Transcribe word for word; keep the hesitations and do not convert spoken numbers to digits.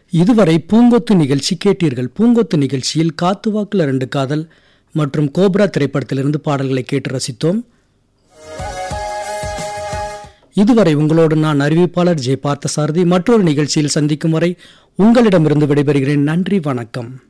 இதுவரை பூங்கொத்து நிகழ்ச்சி கேட்டீர்கள். பூங்கொத்து நிகழ்ச்சியில் காத்து வாக்குல ரெண்டு காதல் மற்றும் கோப்ரா திரைப்படத்திலிருந்து பாடல்களை கேட்டு ரசித்தோம். இதுவரை உங்களோடு நான் அறிவிப்பாளர் ஜே பார்த்தசாரதி. மற்றொரு நிகழ்ச்சியில் சந்திக்கும் வரை உங்களிடமிருந்து விடைபெறுகிறேன். நன்றி, வணக்கம்.